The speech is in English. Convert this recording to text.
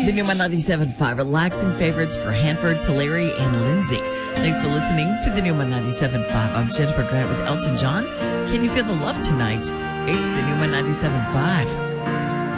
The new 97.5, relaxing favorites for Hanford, Tulare, and Lindsay. Thanks for listening to the new 97.5. I'm Jennifer Grant with Elton John. Can you feel the love tonight? It's the new 97.5.